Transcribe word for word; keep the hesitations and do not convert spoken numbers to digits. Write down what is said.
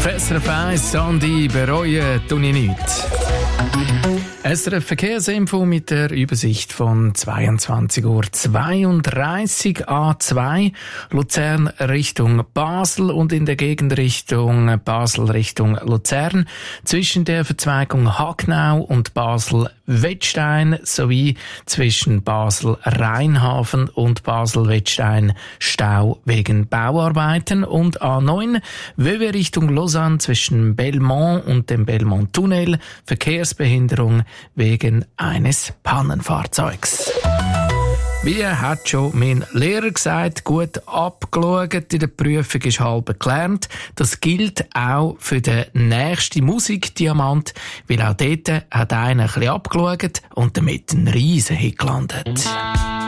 S R F eins, Sandy, bereuen tue ich nichts. S R F Verkehrsinfo mit der Übersicht von zweiundzwanzig Uhr zweiunddreißig A zwei Luzern Richtung Basel und in der Gegend Richtung Basel Richtung Luzern zwischen der Verzweigung Hagnau und Basel-Wettstein sowie zwischen Basel-Rheinhafen und Basel-Wettstein Stau wegen Bauarbeiten und A neun Wöwe Richtung Lausanne zwischen Belmont und dem Belmont-Tunnel Verkehrsbehinderung wegen eines Pannenfahrzeugs. Wie hat schon mein Lehrer gesagt, gut abgeschaut in der Prüfung ist halb gelernt. Das gilt auch für den nächsten Musikdiamant, weil auch dort hat einer ein bisschen abgeschaut und damit einen riesen Hit gelandet.